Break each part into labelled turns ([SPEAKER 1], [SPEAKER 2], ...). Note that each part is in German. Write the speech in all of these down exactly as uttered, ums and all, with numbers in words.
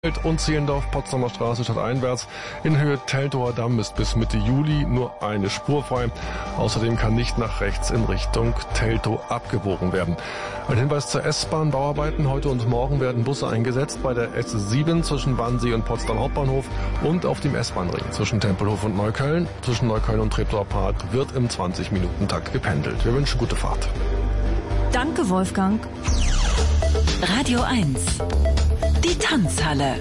[SPEAKER 1] und Zehlendorf, Potsdamer Straße stadteinwärts in Höhe Teltower Damm ist bis Mitte Juli nur eine Spur frei. Außerdem kann nicht nach rechts in Richtung Teltow abgebogen werden. Ein Hinweis zur S-Bahn-Bauarbeiten. Heute und morgen werden Busse eingesetzt bei der S sieben zwischen Wannsee und Potsdam Hauptbahnhof und auf dem S-Bahn-Ring zwischen Tempelhof und Neukölln. Zwischen Neukölln und Treptower Park wird im zwanzig-Minuten-Takt gependelt. Wir wünschen gute Fahrt.
[SPEAKER 2] Danke, Wolfgang.
[SPEAKER 3] Radio eins. Die Tanzhalle.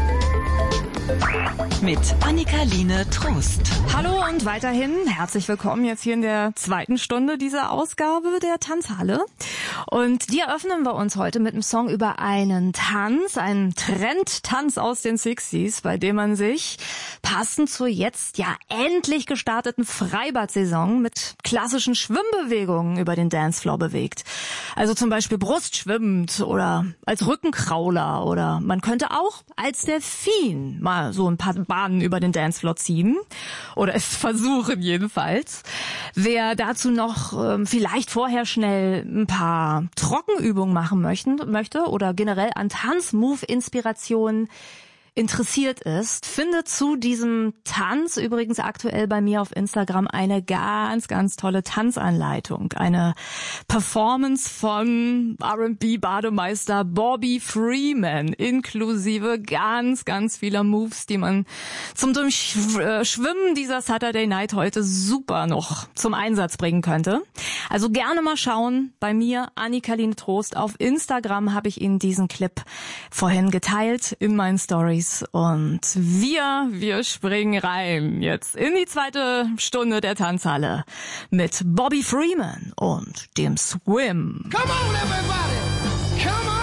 [SPEAKER 3] Mit Annika-Line Trost.
[SPEAKER 2] Hallo und weiterhin herzlich willkommen jetzt hier in der zweiten Stunde dieser Ausgabe der Tanzhalle. Und die eröffnen wir uns heute mit einem Song über einen Tanz, einen Trendtanz aus den sechziger, bei dem man sich passend zur jetzt ja endlich gestarteten Freibad-Saison mit klassischen Schwimmbewegungen über den Dancefloor bewegt. Also zum Beispiel brustschwimmend oder als Rückenkrauler oder man könnte auch als Delfin mal so ein paar Bahnen über den Dancefloor ziehen oder es versuchen jedenfalls. Wer dazu noch ähm, vielleicht vorher schnell ein paar Trockenübungen machen möchten, möchte oder generell an Tanzmove-Inspirationen interessiert ist, findet zu diesem Tanz übrigens aktuell bei mir auf Instagram eine ganz, ganz tolle Tanzanleitung. Eine Performance von R and B-Bademeister Bobby Freeman, inklusive ganz, ganz vieler Moves, die man zum Durchschwimmen dieser Saturday Night heute super noch zum Einsatz bringen könnte. Also gerne mal schauen. Bei mir, Annika-Line Trost, auf Instagram habe ich Ihnen diesen Clip vorhin geteilt in meinen Stories. Und wir, wir springen rein jetzt in die zweite Stunde der Tanzhalle mit Bobby Freeman und dem Swim.
[SPEAKER 4] Come on, everybody! Come on!